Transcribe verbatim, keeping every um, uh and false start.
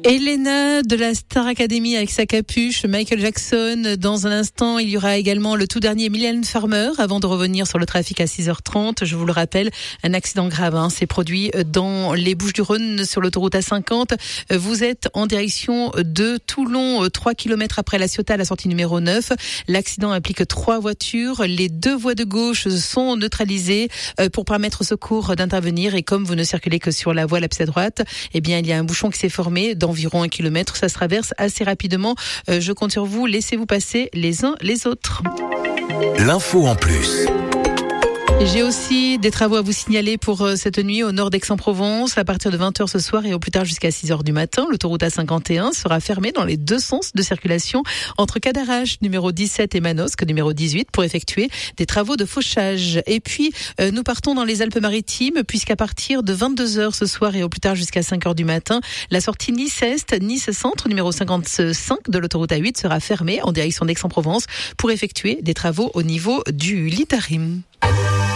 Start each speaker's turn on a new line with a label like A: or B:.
A: Elena de la Star Academy avec sa capuche, Michael Jackson. Dans un instant, il y aura également le tout dernier Mylène Farmer avant de revenir sur le trafic à six heures trente. Je vous le rappelle, un accident grave hein, s'est produit dans les Bouches-du-Rhône sur l'autoroute A cinquante. Vous êtes en direction de Toulon, trois kilomètres après La Ciotat à la sortie numéro neuf. L'accident implique trois voitures. Les deux voies de gauche sont neutralisées pour permettre au secours d'intervenir. Et comme vous ne circulez que sur la voie la plus à droite, eh bien, il y a un bouchon qui s'est formé d'environ un kilomètre. Ça se traverse assez rapidement. Euh, je compte sur vous. Laissez-vous passer les uns les autres.
B: L'info en plus.
A: J'ai aussi des travaux à vous signaler pour cette nuit au nord d'Aix-en-Provence. À partir de vingt heures ce soir et au plus tard jusqu'à six heures du matin, l'autoroute A cinquante et un sera fermée dans les deux sens de circulation entre Cadarache, numéro dix-sept, et Manosque, numéro dix-huit, pour effectuer des travaux de fauchage. Et puis, euh, nous partons dans les Alpes-Maritimes, puisqu'à partir de vingt-deux heures ce soir et au plus tard jusqu'à cinq heures du matin, la sortie Nice-Est, Nice-Centre, numéro cinquante-cinq de l'autoroute A huit sera fermée en direction d'Aix-en-Provence pour effectuer des travaux au niveau du Litarim.